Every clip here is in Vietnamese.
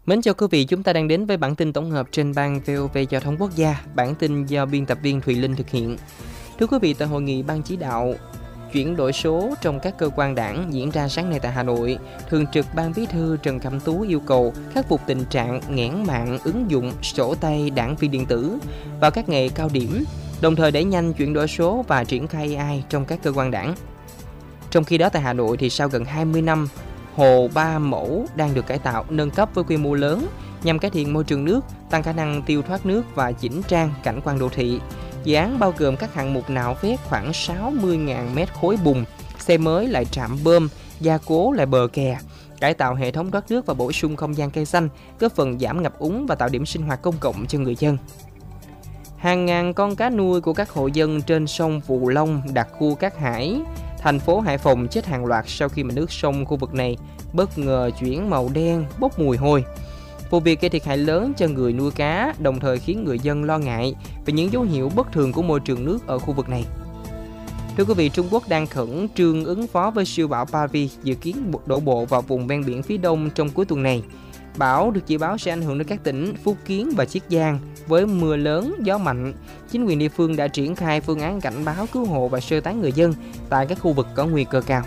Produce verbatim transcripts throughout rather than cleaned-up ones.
Mến chào quý vị, chúng ta đang đến với bản tin tổng hợp trên ban vê o vê Giao thông Quốc gia. Bản tin do biên tập viên Thùy Linh thực hiện. Thưa quý vị, tại hội nghị ban chỉ đạo chuyển đổi số trong các cơ quan đảng diễn ra sáng nay tại Hà Nội, Thường trực Ban Bí thư Trần Cẩm Tú yêu cầu khắc phục tình trạng nghẽn mạng ứng dụng sổ tay đảng viên điện tử vào các ngày cao điểm, đồng thời đẩy nhanh chuyển đổi số và triển khai a i trong các cơ quan đảng. Trong khi đó tại Hà Nội thì sau gần hai mươi năm, hồ Ba Mẫu đang được cải tạo, nâng cấp với quy mô lớn nhằm cải thiện môi trường nước, tăng khả năng tiêu thoát nước và chỉnh trang cảnh quan đô thị. Dự án bao gồm các hạng mục nạo vét khoảng sáu mươi nghìn mét khối bùn, xây mới lại trạm bơm, gia cố lại bờ kè, cải tạo hệ thống thoát nước và bổ sung không gian cây xanh, góp phần giảm ngập úng và tạo điểm sinh hoạt công cộng cho người dân. Hàng ngàn con cá nuôi của các hộ dân trên sông Vụ Long, đặc khu Cát Hải, thành phố Hải Phòng chết hàng loạt sau khi mà nước sông khu vực này bất ngờ chuyển màu đen, bốc mùi hôi. Vụ việc gây thiệt hại lớn cho người nuôi cá, đồng thời khiến người dân lo ngại về những dấu hiệu bất thường của môi trường nước ở khu vực này. Thưa quý vị, Trung Quốc đang khẩn trương ứng phó với siêu bão Pavi, dự kiến đổ bộ vào vùng ven biển phía đông trong cuối tuần này. Bão được dự báo sẽ ảnh hưởng đến các tỉnh Phúc Kiến và Chiết Giang với mưa lớn, gió mạnh. Chính quyền địa phương đã triển khai phương án cảnh báo cứu hộ và sơ tán người dân tại các khu vực có nguy cơ cao.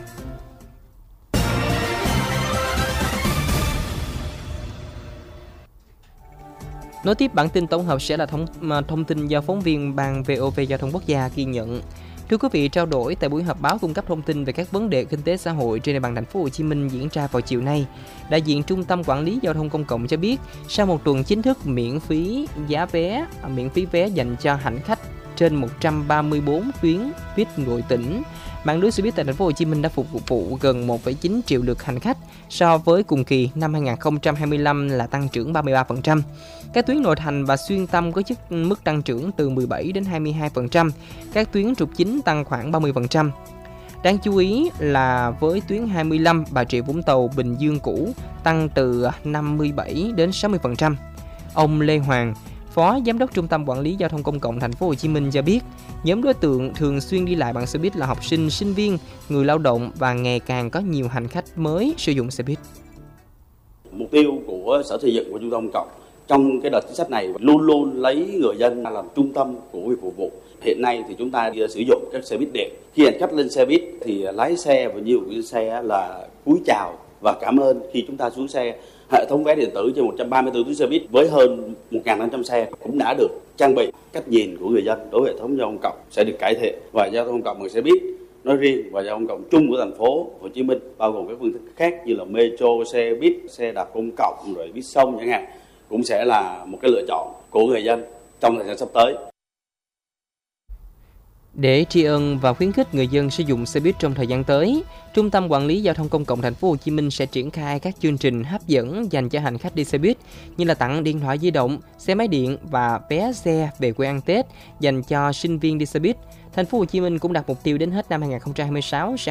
Nối tiếp bản tin tổng hợp sẽ là thông, thông tin do phóng viên ban vê o vê Giao thông Quốc gia ghi nhận. Thưa quý vị, trao đổi tại buổi họp báo cung cấp thông tin về các vấn đề kinh tế xã hội trên địa bàn thành phố Hồ Chí Minh diễn ra vào chiều nay, đại diện Trung tâm Quản lý Giao thông Công cộng cho biết, sau một tuần chính thức miễn phí giá vé, miễn phí vé dành cho hành khách trên một trăm ba mươi tư tuyến buýt nội tỉnh, mạng lưới xe buýt tại thành phố Hồ Chí Minh đã phục vụ gần một phẩy chín triệu lượt hành khách, so với cùng kỳ năm hai không hai lăm là tăng trưởng ba mươi ba phần trăm. Các tuyến nội thành và xuyên tâm có chức mức tăng trưởng từ mười bảy đến hai mươi hai phần trăm, các tuyến trục chính tăng khoảng ba mươi phần trăm. Đáng chú ý là với tuyến hai mươi lăm Bà Rịa Vũng Tàu Bình Dương cũ tăng từ năm mươi bảy đến sáu mươi phần trăm. Ông Lê Hoàng, Phó Giám đốc Trung tâm Quản lý Giao thông Công cộng Thành phố Hồ Chí Minh cho biết, nhóm đối tượng thường xuyên đi lại bằng xe buýt là học sinh, sinh viên, người lao động và ngày càng có nhiều hành khách mới sử dụng xe buýt. Mục tiêu của Sở Xây dựng và Trung tâm Công cộng trong cái đợt chính sách này luôn luôn lấy người dân làm trung tâm của việc phục vụ. Hiện nay thì chúng ta sử dụng các xe buýt điện. Khi hành khách lên xe buýt thì lái xe và nhiều cái xe là cúi chào và cảm ơn khi chúng ta xuống xe. Hệ thống vé điện tử trên một trăm ba mươi tư tuyến xe buýt với hơn một nghìn năm trăm xe cũng đã được trang bị. Cách nhìn của người dân đối với hệ thống giao thông công cộng sẽ được cải thiện, và giao thông công cộng bằng xe buýt nói riêng và giao thông công cộng chung của thành phố Hồ Chí Minh bao gồm các phương thức khác như là metro, xe buýt, xe đạp công cộng, rồi buýt sông chẳng hạn, cũng sẽ là một cái lựa chọn của người dân trong thời gian sắp tới. Để tri ân và khuyến khích người dân sử dụng xe buýt trong thời gian tới, Trung tâm Quản lý Giao thông Công cộng Thành phố Hồ Chí Minh sẽ triển khai các chương trình hấp dẫn dành cho hành khách đi xe buýt như là tặng điện thoại di động, xe máy điện và vé xe về quê ăn Tết dành cho sinh viên đi xe buýt. Thành phố Hồ Chí Minh cũng đặt mục tiêu đến hết năm hai không hai sáu sẽ